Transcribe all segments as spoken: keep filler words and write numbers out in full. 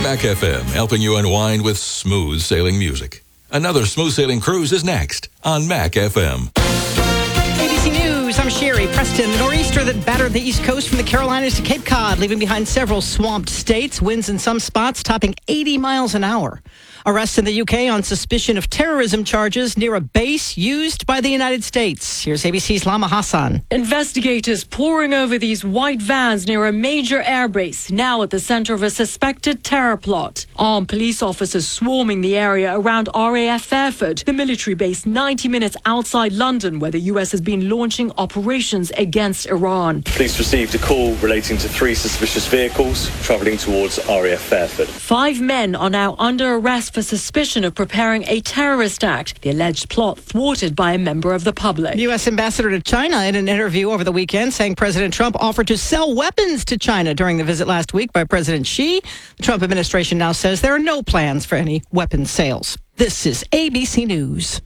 Mac F M, helping you unwind with smooth sailing music. Another smooth sailing cruise is next on Mac F M. A B C News, I'm Sherry Preston. The nor'easter that battered the East Coast from the Carolinas to Cape Cod, leaving behind several swamped states. Winds in some spots topping eighty miles an hour. Arrest in the U K on suspicion of terrorism charges near a base used by the United States. Here's A B C's Lama Hassan. Investigators poring over these white vans near a major airbase, now at the center of a suspected terror plot. Armed police officers swarming the area around R A F Fairford, the military base ninety minutes outside London, where the U S has been launching operations against Iran. Police received a call relating to three suspicious vehicles travelling towards R A F Fairford. Five men are now under arrest for suspicion of preparing a terrorist act, the alleged plot thwarted by a member of the public. U S ambassador to China in an interview over the weekend saying President Trump offered to sell weapons to China during the visit last week by President Xi. The Trump administration now says there are no plans for any weapons sales. This is A B C News.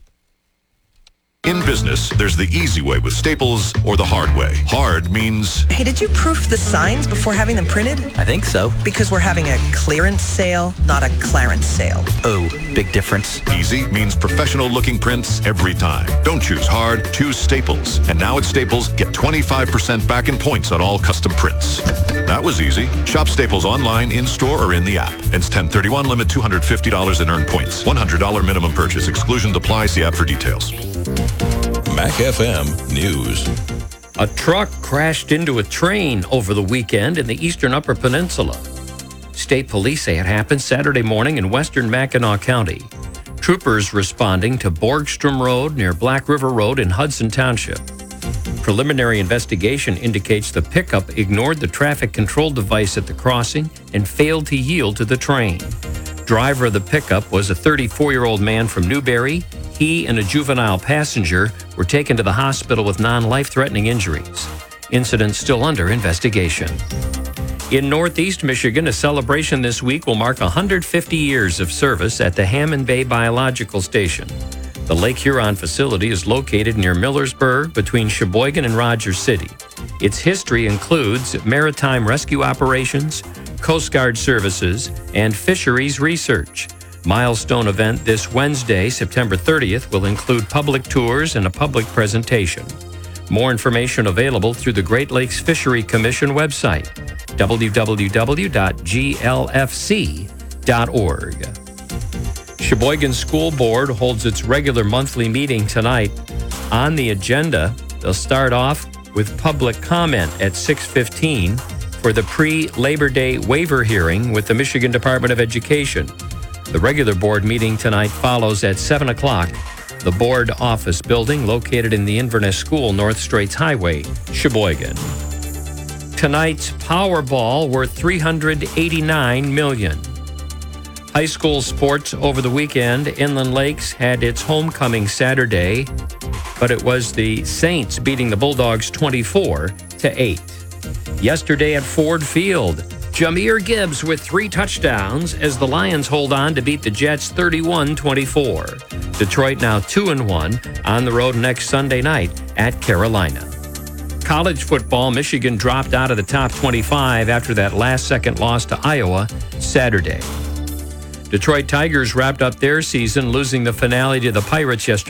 In business, there's the easy way with Staples or the hard way. Hard means... Hey, did you proof the signs before having them printed? I think so. Because we're having a clearance sale, not a clarence sale. Oh, big difference. Easy means professional-looking prints every time. Don't choose hard, choose Staples. And now at Staples, get twenty-five percent back in points on all custom prints. That was easy. Shop Staples online, in-store, or in the app. Ends ten thirty-one, limit two hundred fifty dollars in earned points. one hundred dollars minimum purchase. Exclusions apply. See app for details. Mac F M News. A truck crashed into a train over the weekend in the eastern Upper Peninsula. State police say it happened Saturday morning in western Mackinac County. Troopers responding to Borgstrom Road near Black River Road in Hudson Township. Preliminary investigation indicates the pickup ignored the traffic control device at the crossing and failed to yield to the train. Driver of the pickup was a thirty-four-year-old man from Newberry. He and a juvenile passenger were taken to the hospital with non-life-threatening injuries. Incident still under investigation. In Northeast Michigan, a celebration this week will mark one hundred fifty years of service at the Hammond Bay Biological Station. The Lake Huron facility is located near Millersburg between Sheboygan and Rogers City. Its history includes maritime rescue operations, Coast Guard services, and fisheries research. Milestone event this Wednesday, September thirtieth, will include public tours and a public presentation. More information available through the Great Lakes Fishery Commission website, w w w dot g l f c dot org. Sheboygan School Board holds its regular monthly meeting tonight. On the agenda, they'll start off with public comment at six fifteen for the pre-Labor Day waiver hearing with the Michigan Department of Education. The regular board meeting tonight follows at seven o'clock. The board office building located in the Inverness School, North Straits Highway, Sheboygan. Tonight's Powerball worth three hundred eighty-nine million dollars. High school sports over the weekend. Inland Lakes had its homecoming Saturday, but it was the Saints beating the Bulldogs twenty-four to eight. Yesterday at Ford Field, Jahmyr Gibbs with three touchdowns as the Lions hold on to beat the Jets thirty-one twenty-four. Detroit now two and one on the road next Sunday night at Carolina. College football, Michigan dropped out of the top twenty-five after that last-second loss to Iowa Saturday. Detroit Tigers wrapped up their season losing the finale to the Pirates yesterday.